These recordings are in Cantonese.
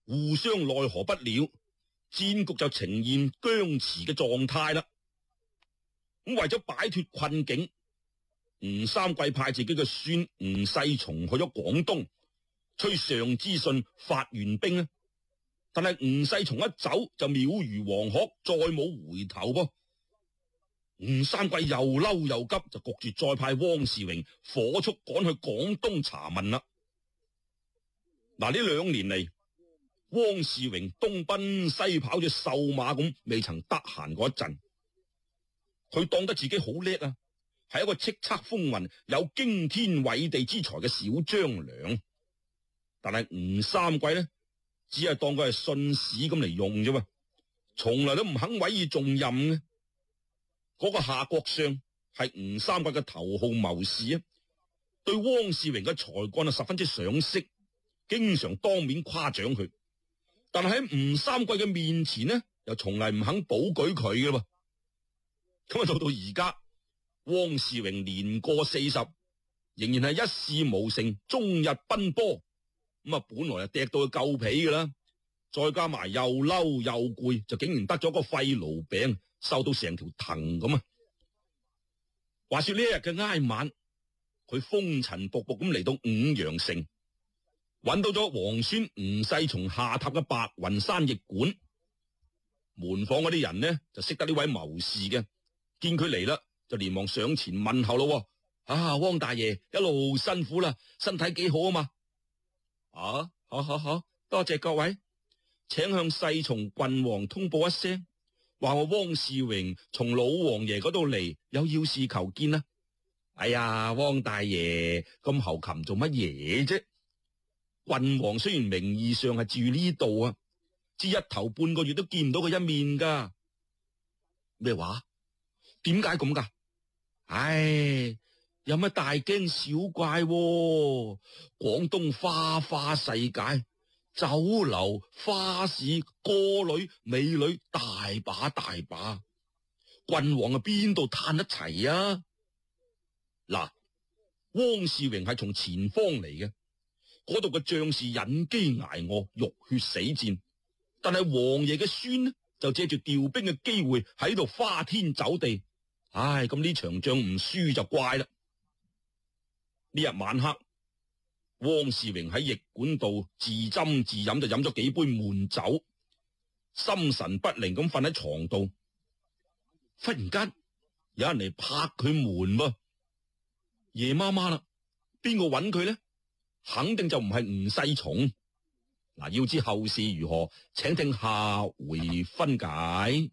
互相奈何不了，戰局就呈現僵持嘅狀態啦。咁為咗擺脫困境，吳三桂派自己嘅孫吳世松去咗廣東，催上之信發援兵啊。但係吳世松一走就渺如黃鶴，再冇回頭噃。吳三桂又嬲又急，就焗住再派汪士榮火速趕去廣東查問啦。嗱，呢2年嚟，汪士榮東奔西跑咗瘦馬咁，未曾得閒嗰一陣。佢當得自己好叻啊，係一個叱咤風雲、有驚天偉地之才嘅小張良。但係吳三桂呢，只係當佢係信使咁嚟用啫嘛，從來都唔肯委以重任嘅。嗰個夏國相係吳三桂嘅頭號謀士啊，對汪士榮嘅才幹十分之賞識，經常當面誇獎佢。但係喺吳三桂嘅面前呢，又從嚟唔肯保舉佢嘅噃。咁啊，到而家，汪士榮年過40，仍然係一事無成，終日奔波。咁啊，本來就趯到佢夠皮噶啦，再加埋又嬲又攰，就竟然得咗個肺癆病，瘦到成條藤咁啊！話說呢一日嘅挨晚，佢風塵僕僕咁嚟到五羊城，揾到咗皇孫吳世松下榻嘅白雲山驛館。門房嗰啲人呢，就識得呢位謀士嘅，見佢嚟啦，就連忙上前問候咯。啊，汪大爺一路辛苦啦，身體幾好啊嘛？啊，好，多謝各位，請向世松郡王通報一聲，話我汪士榮從老王爺嗰度嚟，有要事求見啦。哎呀，汪大爺咁猴擒做乜嘢啫？郡王雖然名義上係住呢度啊，至一頭半個月都見唔到佢一面噶。咩話？點解咁噶？唉，有乜大驚小怪喎？廣東花世界，酒樓、花市、歌女、美女大把，郡王啊邊度嘆得齊啊？嗱，汪士榮係從前方嚟嘅，嗰度嘅將士忍飢挨餓，浴血死戰，但係王爺嘅孫呢，就借住調兵嘅機會喺度花天酒地。唉，咁呢場仗唔輸就怪啦。呢日晚黑，汪士榮喺驛館度自斟自飲，就飲咗幾杯悶酒，心神不寧咁瞓喺床度。忽然間有人嚟拍佢門噃，夜媽媽啦，邊個揾佢呢？肯定就唔係吳世松。嗱，要知後事如何，請聽下回分解。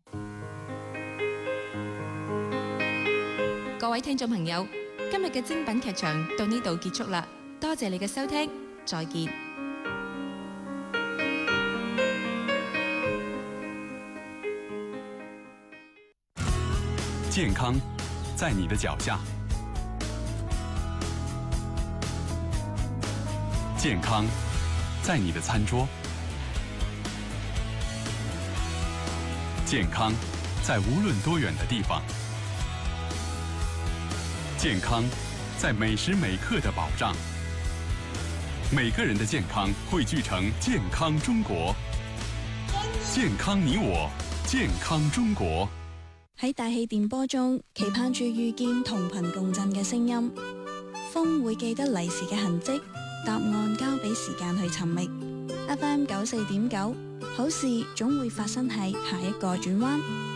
各位聽眾朋友，今日嘅精品劇場到呢度結束啦，多謝你嘅收聽，再見。 健康在你的腳下，健康在你的餐桌，健康在無論多遠的地方，健康在每時每刻的保障。每個人的健康匯聚成健康中國，健康你我，健康中國。 喺大氣電波中，期盼住遇見同頻共振嘅聲音。風會記得嚟時嘅痕跡，答案交俾時間去尋覓。FM 94.9，好事總會發生喺下一個轉彎。